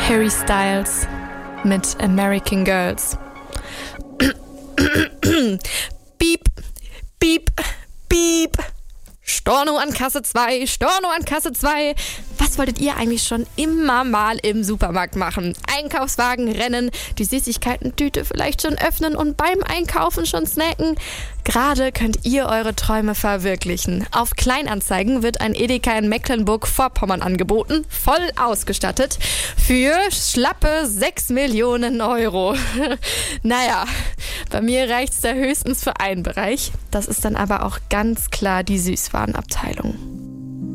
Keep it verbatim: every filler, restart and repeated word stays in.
Harry Styles mit American Girls. Piep, piep, piep. Storno an Kasse zwei, Storno an Kasse zwei. Was wolltet ihr eigentlich schon immer mal im Supermarkt machen? Einkaufswagen rennen, die Süßigkeiten-Tüte vielleicht schon öffnen und beim Einkaufen schon snacken? Gerade könnt ihr eure Träume verwirklichen. Auf Kleinanzeigen wird ein Edeka in Mecklenburg-Vorpommern angeboten, voll ausgestattet, für schlappe sechs Millionen Euro. Naja, bei mir reicht's da höchstens für einen Bereich. Das ist dann aber auch ganz klar die Süßwarenabteilung.